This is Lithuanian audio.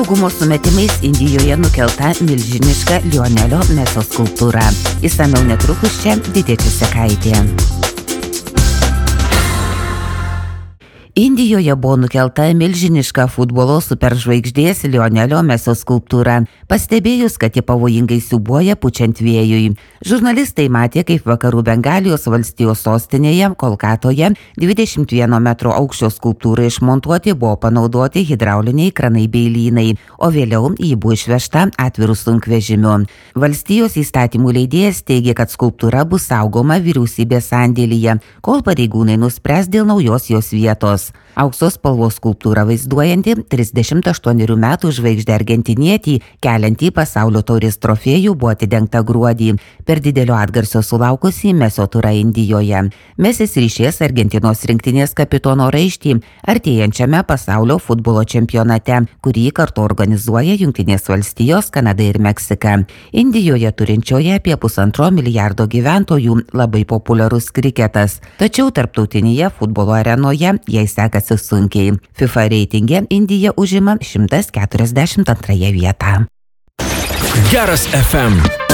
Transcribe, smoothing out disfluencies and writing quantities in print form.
Saugumo sumetimais Indijoje nukelta milžiniška Lionelio Mesio skulptūra. Išsamiau netrukus čia Didė Česekaitė. Indijoje buvo nukelta milžiniška futbolo superžvaigždės Lionelio Mesio skulptūra, pastebėjus, kad ji pavojingai siūbuoja pučiant vėjui. Žurnalistai matė, kaip vakarų Bengalijos valstijos sostinėje, Kolkatoje, 21 metro aukščio skulptūrai išmontuoti buvo panaudoti hidrauliniai kranai bei lynai, o vėliau ji buvo išvežta atvirų sunkvežimiu. Valstijos įstatymų leidėjas teigia, kad skulptūra bus saugoma vyriausybės sandėlyje, kol pareigūnai nuspręs dėl naujos jos vietos. Auksos spalvos skulptūra vaizduojanti 38 metų žvaigždę argentinietį, keliantį pasaulio taurės trofėjų, buvo atidengta gruodį, per didelio atgarsio sulaukusį Mesio turą Indijoje. Mesis ryšės Argentinos rinktinės kapitono raištį artėjančiame pasaulio futbolo čempionate, kurį kartu organizuoja Jungtinės valstijos, Kanada ir Meksika. Indijoje turinčioje apie 1,5 milijardo gyventojų labai populiarus kriketas, tačiau tarptautinėje futbolo arenoje jai sekasi sunkiai. FIFA reitinge Indija užima 142 vietą. Geras FM.